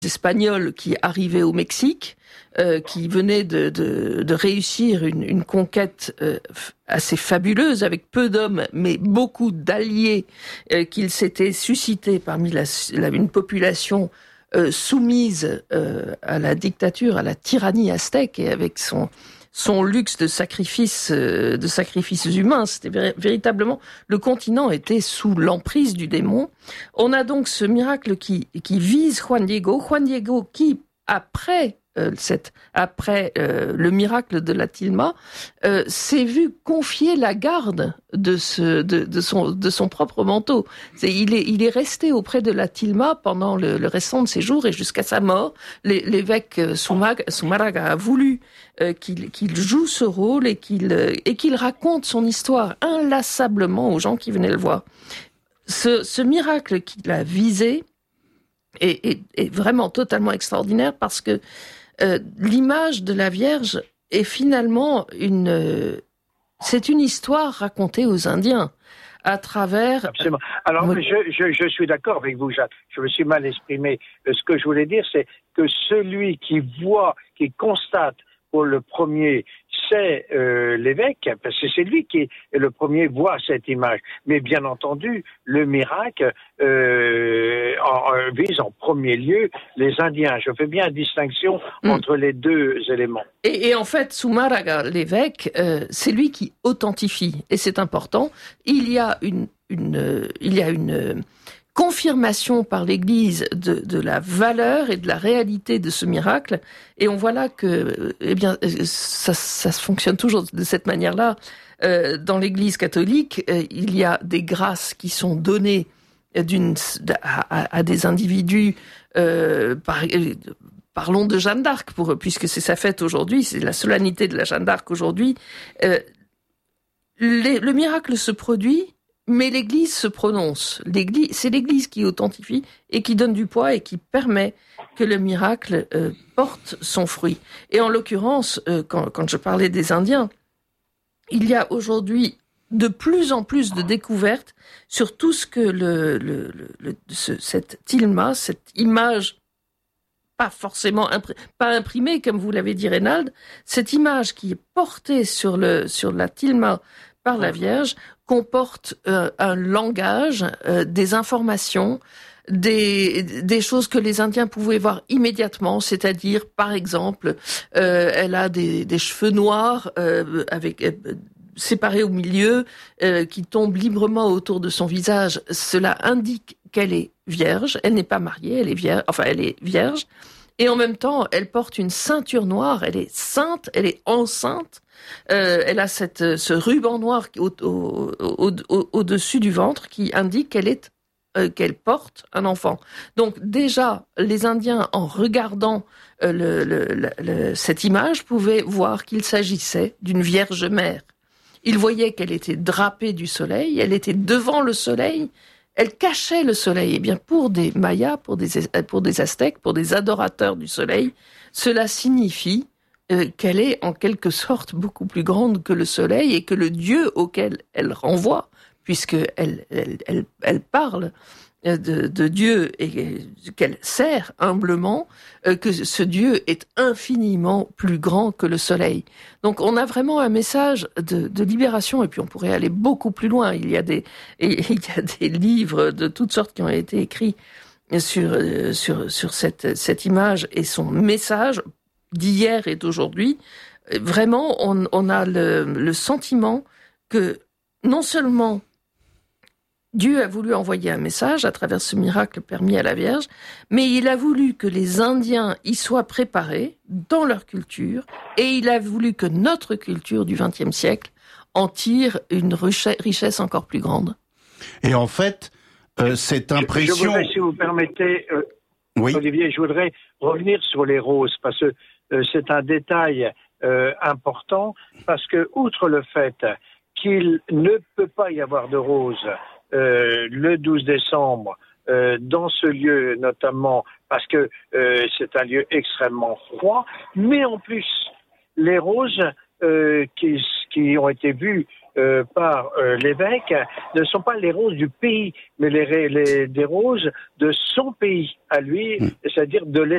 Espagnols qui arrivaient au Mexique, qui venaient de réussir une conquête assez fabuleuse, avec peu d'hommes, mais beaucoup d'alliés qu'ils s'étaient suscités parmi une population soumise à la dictature, à la tyrannie aztèque, et avec son luxe de sacrifices humains. C'était véritablement, le continent était sous l'emprise du démon. On a donc ce miracle qui vise Juan Diego qui, après le miracle de la tilma, s'est vu confier la garde de son propre manteau. Il est resté auprès de la tilma pendant le restant de ses jours et jusqu'à sa mort. L'évêque Zumárraga a voulu qu'il joue ce rôle et qu'il raconte son histoire inlassablement aux gens qui venaient le voir. Ce miracle qu'il a visé est vraiment totalement extraordinaire parce que l'image de la Vierge est finalement c'est une histoire racontée aux Indiens à travers... Absolument. Alors, oui. je suis d'accord avec vous, Jacques. Je me suis mal exprimé. Ce que je voulais dire, c'est que celui qui constate pour le premier, c'est l'évêque, parce que c'est lui qui, le premier, voit cette image. Mais bien entendu, le miracle vise en premier lieu les Indiens. Je fais bien la distinction entre les deux éléments. Et en fait, Zumárraga, l'évêque, c'est lui qui authentifie, et c'est important. Il y a une confirmation par l'Église de la valeur et de la réalité de ce miracle, et on voit là que, ça fonctionne toujours de cette manière-là. Dans l'Église catholique, il y a des grâces qui sont données à des individus. Parlons de Jeanne d'Arc, puisque c'est sa fête aujourd'hui, c'est la solennité de la Jeanne d'Arc aujourd'hui. Le miracle se produit, mais l'Église se prononce. C'est l'Église qui authentifie et qui donne du poids et qui permet que le miracle porte son fruit. Et en l'occurrence, quand je parlais des Indiens, il y a aujourd'hui de plus en plus de découvertes sur tout ce que cette tilma, cette image, pas forcément pas imprimée comme vous l'avez dit, Reynald, cette image qui est portée sur la tilma par la Vierge comporte un langage, des informations, des choses que les Indiens pouvaient voir immédiatement, c'est-à-dire, par exemple, elle a des cheveux noirs séparés au milieu, qui tombent librement autour de son visage. Cela indique qu'elle est vierge, elle n'est pas mariée, elle est vierge, et en même temps, elle porte une ceinture noire, elle est sainte, elle est enceinte. Elle a ce ruban noir au-dessus du ventre qui indique qu'elle porte un enfant. Donc déjà, les Indiens, en regardant cette image, pouvaient voir qu'il s'agissait d'une Vierge Mère. Ils voyaient qu'elle était drapée du soleil, elle était devant le soleil, elle cachait le soleil. Et bien pour des Mayas, pour des Aztèques, pour des adorateurs du soleil, cela signifie qu'elle est en quelque sorte beaucoup plus grande que le soleil et que le Dieu auquel elle renvoie, puisqu'elle parle de Dieu et qu'elle sert humblement, que ce Dieu est infiniment plus grand que le soleil. Donc on a vraiment un message de libération, et puis on pourrait aller beaucoup plus loin. Il y a des livres de toutes sortes qui ont été écrits sur cette image et son message d'hier et d'aujourd'hui. Vraiment, on a le sentiment que non seulement Dieu a voulu envoyer un message à travers ce miracle permis à la Vierge, mais il a voulu que les Indiens y soient préparés dans leur culture, et il a voulu que notre culture du XXe siècle en tire une richesse encore plus grande. Et en fait, cette impression... Je voudrais, si vous permettez, oui. Olivier, je voudrais revenir sur les roses, parce que c'est un détail important, parce que, outre le fait qu'il ne peut pas y avoir de roses le 12 décembre, dans ce lieu notamment, parce que c'est un lieu extrêmement froid, mais en plus, les roses qui ont été vues par l'évêque ne sont pas les roses du pays, mais des roses de son pays à lui, c'est-à-dire de